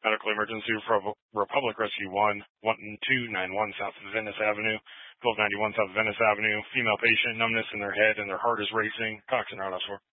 Medical emergency, Republic Rescue 1, 1291 South of Venice Avenue, 1291 South of Venice Avenue. Female patient, numbness in their head and their heart is racing. Cox and Route 4.